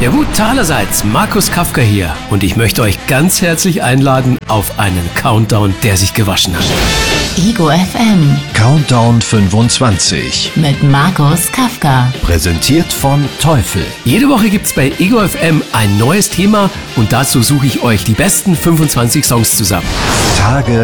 Ja gut, allerseits, Markus Kafka hier und ich möchte euch ganz herzlich einladen auf einen Countdown, der sich gewaschen hat. Ego FM Countdown 25. mit Markus Kafka. Präsentiert von Teufel. Jede Woche gibt's bei Ego FM ein neues Thema und dazu suche ich euch die besten 25 Songs zusammen. Tage